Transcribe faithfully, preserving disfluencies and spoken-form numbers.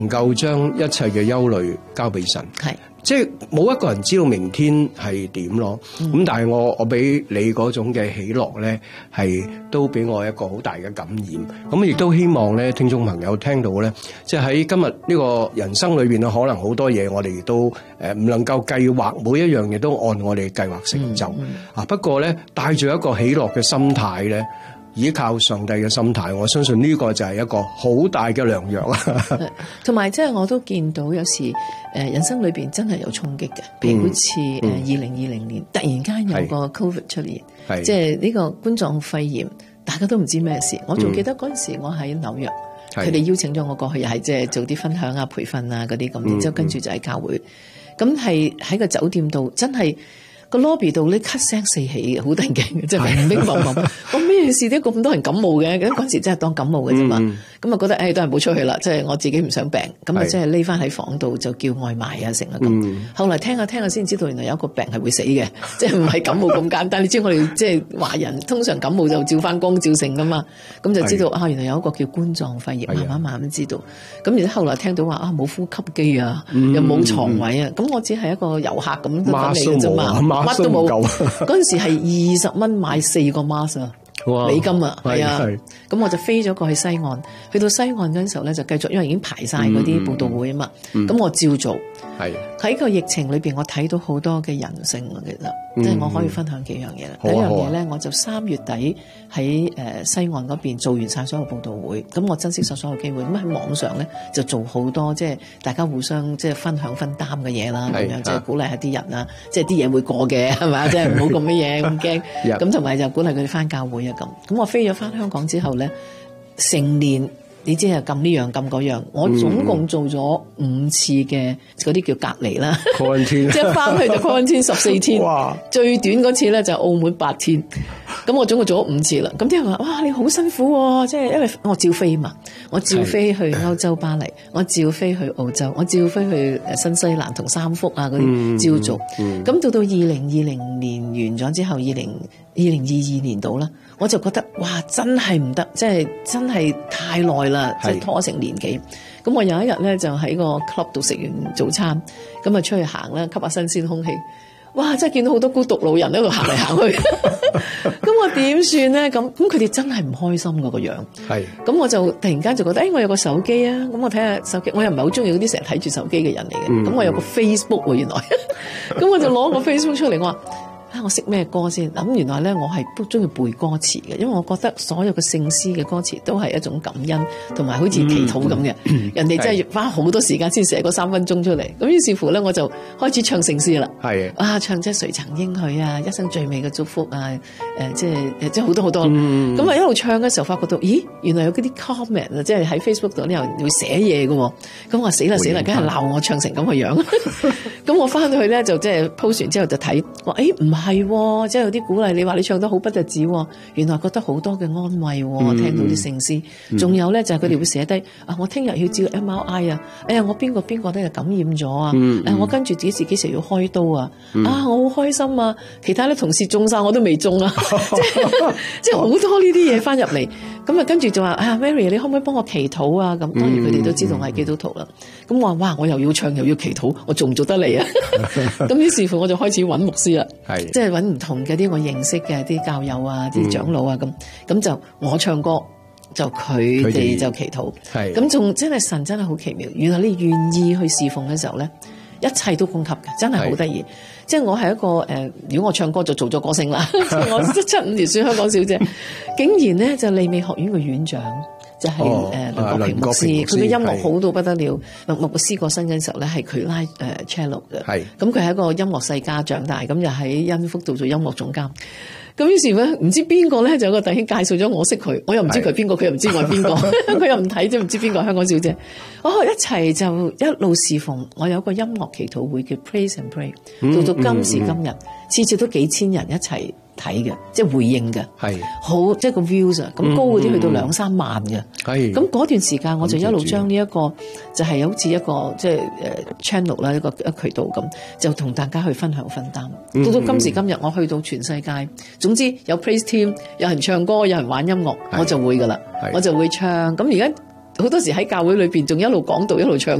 能夠將一切嘅憂慮交俾神， 係即係冇一個人知道明天係點咯。咁、嗯、但係我我俾你嗰種嘅喜樂咧，係都俾我一個好大嘅感染。咁亦都希望咧，聽眾朋友聽到咧，即係喺今日呢個人生裏邊咧，可能好多嘢我哋都誒唔能夠計劃，每一樣嘢都按我哋計劃成就。嗯嗯、啊，不過咧，帶住一個喜樂嘅心態咧。依靠上帝嘅心態，我相信呢個就係一個好大嘅良藥啦。 同埋即係我都見到有時誒人生裏邊真係有衝擊嘅，譬如好似誒二零二零年、嗯、突然間有個 Covid 出現，即係呢個冠狀肺炎，大家都唔知咩事。我仲記得嗰陣時我喺紐約，佢哋、嗯、邀請咗我過去，又係即係做啲分享啊、培訓啊嗰啲咁，然之後跟住就喺教會，咁係喺個酒店度真係。個 lobby 度咧咳聲四起，好得人驚嘅，即係明明白白。我咩事都咁多人感冒嘅，咁嗰陣時真係當感冒嘅啫嘛。咁啊覺得誒都係冇出去啦，即係我自己唔想病，咁啊即係匿翻喺房度就叫外賣啊成啊咁。後來聽下聽下先知道，原來有一個病係會死嘅，即係唔係感冒咁簡單。你知我哋即係華人通常感冒就照翻光照成噶嘛，咁就知道啊原來有一個叫冠狀肺炎，慢慢慢慢知道。咁然之後來聽到話啊冇呼吸機啊，又冇床位啊，咁我只係一個遊客咁都嚟嘅啫嘛。乜都冇，嗰陣時係二十蚊買四個 mask 啊，美金啊，係啊，咁我就飛咗過去西岸，去到西岸嗰陣時候咧就繼續，因為已經排晒嗰啲佈道會啊嘛，咁、嗯、我照做。係喺個疫情裏邊，我睇到好多嘅人性啊，其實即係、嗯、我可以分享幾樣嘢啦。第一樣嘢咧，我就三月底喺誒西岸嗰邊做完晒所有佈道會，咁我珍惜晒所有機會，咁喺網上咧就做好多即係大家互相即係分享分擔嘅嘢啦，咁樣即係鼓勵下啲人啊，即係啲嘢會過嘅係咪？即係唔好咁嘅嘢咁驚，咁同埋就鼓勵佢哋翻教會啊咁。咁我飛咗翻香港之後咧，成年。你知係禁呢樣禁嗰樣，我總共做咗五次嘅嗰啲叫隔離啦，即係翻去就 quarantine 十四天，哇最短嗰次咧就澳門八天，咁我總共做咗五次啦。咁啲人話：哇，你好辛苦喎！即係因為我照飛嘛，我照飛去歐洲巴黎，我照飛去澳洲，我照飛去新西蘭同三福啊嗰啲照做。咁、嗯嗯、到到二零二零年完咗之後，二零二零二二年度啦，我就覺得哇，真係唔得，即係真係太耐啦，即係拖成年幾。咁我有一日咧就喺個 club 度食完早餐，咁啊出去行啦，吸下新鮮空氣。哇！真係見到好多孤獨老人喺度行嚟行去，咁我點算咧？咁咁佢哋真係唔開心嗰個樣。係。咁我就突然間就覺得，誒、哎，我有個手機啊，咁我睇下手機。我又唔係好中意嗰啲成日睇住手機嘅人嚟嘅。咁、嗯、我有個 Facebook 喎、啊，原來。咁我就攞個 Facebook 出嚟，我話。啊！我識咩歌先？咁原來咧，我係都中意背歌詞嘅，因為我覺得所有嘅聖詩嘅歌詞都係一種感恩，同埋好似祈禱咁嘅。嗯、人哋真係花好多時間先寫嗰三分鐘出嚟。咁於是乎咧，我就開始唱聖詩啦。係啊，唱即係誰曾應許啊，一生最美嘅祝福啊，誒、呃，即係即係好多好多。咁啊、嗯，一路唱嘅時候，發覺到，咦，原來有嗰啲 comment 啊，即係喺 Facebook 度呢又會寫嘢嘅。咁我死啦死啦，梗係鬧我唱成咁嘅樣。咁我翻到去咧就即係 post 完之後就睇，話誒唔係。係、哦，即係有啲鼓勵。你話你唱得好不特止，原來覺得好多嘅安慰。我、嗯、聽到啲聖詩，仲、嗯、有咧就係佢哋會寫低、嗯、啊，我聽日要照 M R I 啊，哎呀，我邊個邊個咧感染咗啊，嗯嗯、我跟住幾時幾時要開刀啊，嗯、啊，我好開心啊，其他啲同事中晒，我都未中啊，即係即係好多呢啲嘢翻入嚟。咁啊，跟住就話啊 Mary， 你可唔可以幫我祈禱啊？咁當然佢哋都知道我係基督徒啦。咁、嗯、我話哇，我又要唱又要祈禱，我做唔做得嚟啊？咁於是乎我就開始揾牧師啦，係即係揾唔同嘅啲我認識嘅啲教友啊、啲長老啊咁。咁、嗯、就我唱歌，就佢哋就祈禱。係咁仲真係神真係好奇妙。原來你願意去侍奉嘅時候咧，一切都供給嘅，真係好得意。即係我係一個誒、呃，如果我唱歌就做咗歌星啦，我七五年選香港小姐，竟然咧就利美學院嘅院長就係誒梁國平牧師，佢嘅音樂好到不得了。牧牧師過身嘅時候咧，係佢拉誒 cello 嘅，係咁佢係一個音樂世家長大，咁又喺恩福度做音樂總監。咁於是咧，唔知邊個咧就有個弟兄介紹咗我識佢，我又唔知佢邊個，佢又唔知我係邊個，佢又唔睇啫，唔知邊個香港小姐。哦，一齊就一路侍奉。我有一個音樂祈禱會叫 Praise and Pray，到到今時今日，次次都幾千人一齊睇嘅，即係回應嘅，係好即係個 views 啊，咁高嗰啲去到兩三萬嘅，係咁嗰段時間我就一路將呢一個就係好似一個即係誒 channel 啦，一個一渠道咁，就同大家去分享分擔。到到今時今日，我去到全世界，總之有 praise team，有人唱歌，有人玩音樂，我就會噶啦，我就會唱。咁而家好多時喺教會裏邊仲一路講道一路唱